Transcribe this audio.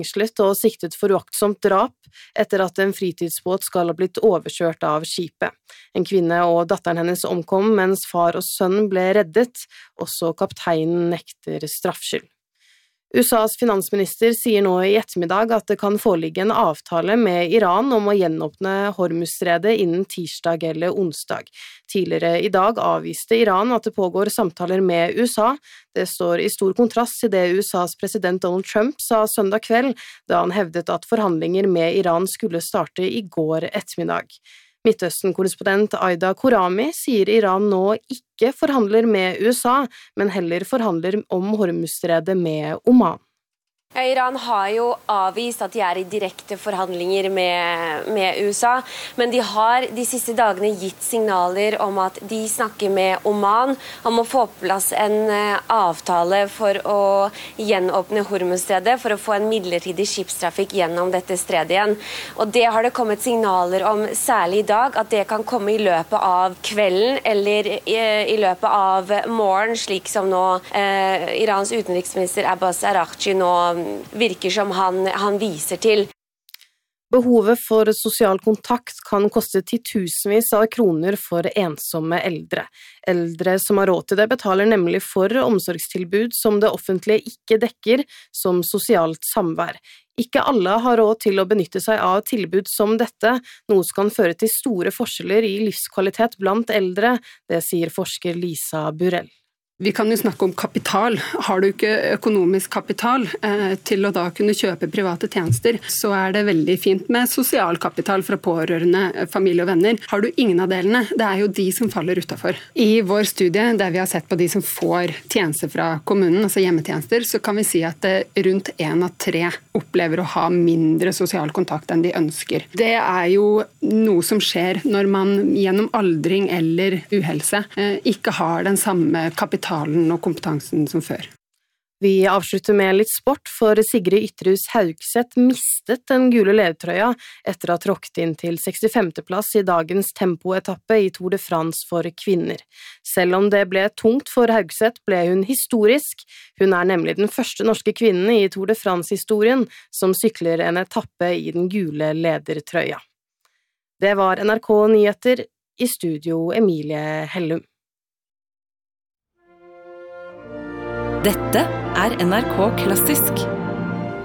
fengslet og siktet for uaktsomt drap etter at en fritidsbåt skal ha blitt overkjørt av skipet. En kvinne og datteren hennes omkom mens far og sønn ble reddet, også kapteinen nekter straffskyld. USAs finansminister sier nå i ettermiddag at det kan foreligge en avtale med Iran om å gjenåpne Hormuzstredet innen tirsdag eller onsdag. Tidligere i dag avviste Iran at det pågår samtaler med USA. Det står i stor kontrast til det USAs president Donald Trump sa søndag kveld, da han hevdet at forhandlinger med Iran skulle starte i går ettermiddag. Midtøsten-korrespondent Aida Korami sier Iran nå ikke forhandler med USA, men heller forhandler om Hormuzstredet med Oman. Iran har jo avvist at de i direkte forhandlinger med USA, men de har de siste dagene gitt signaler om at de snakker med Oman om å få på plass en avtale for å gjenåpne Hormuzstredet, for å få en midlertidig skipstrafikk gjennom dette stredet igjen. Og det har det kommet signaler om særlig i dag, at det kan komme i løpet av kvelden eller i løpet av morgen, slik som nå Irans utenriksminister Abbas Araghchi nå virker som han viser til. Behovet for sosial kontakt kan koste titusenvis av kroner for ensomme eldre. Eldre som har råd til det betaler nemlig for omsorgstilbud som det offentlige ikke dekker, som sosialt samvær. Ikke alle har råd til å benytte seg av tilbud som dette, noe som kan føre til store forskjeller i livskvalitet blant eldre, det sier forsker Lisa Burell. Vi kan jo snakke om kapital. Har du ikke økonomisk kapital til å da kunne kjøpe private tjenester, så er det veldig fint med sosial kapital fra pårørende, familie og venner. Har du ingen av delene, det er jo de som faller utenfor. I vår studie, der vi har sett på de som får tjenester fra kommunen, altså hjemmetjenester, så kan vi si at rundt 1 av 3 opplever å ha mindre sosial kontakt enn de ønsker. Det er jo noe som skjer når man gjennom aldring eller uhelse ikke har den samme kapitalen og kompetansen som før. Vi avslutter med litt sport, for Sigrid Ytterhus Haugseth mistet den gule ledtrøya etter å ha tråkket inn til 65. plass i dagens tempoetappe i Tour de France for kvinner. Selv om det ble tungt for Haugseth, ble hun historisk. Hun er nemlig den første norske kvinnen i Tour de France-historien som sykler en etappe i den gule ledertrøya. Det var NRK Nyheter, i studio Emilie Hellum. Dette er NRK Klassisk.